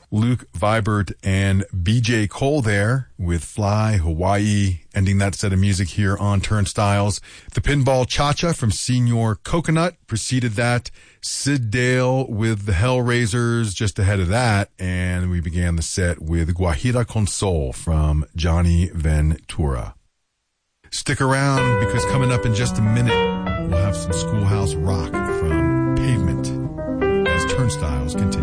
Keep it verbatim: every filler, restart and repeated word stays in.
Luke Vibert and B J Cole there with Fly Hawaii, ending that set of music here on Turnstiles. The Pinball Cha-Cha from Senior Coconut preceded that. Sid Dale with the Hellraisers just ahead of that. And we began the set with Guajira Con Sol from Johnny Ventura. Stick around because coming up in just a minute, we'll have some Schoolhouse Rock from Pavement as Turnstiles continue.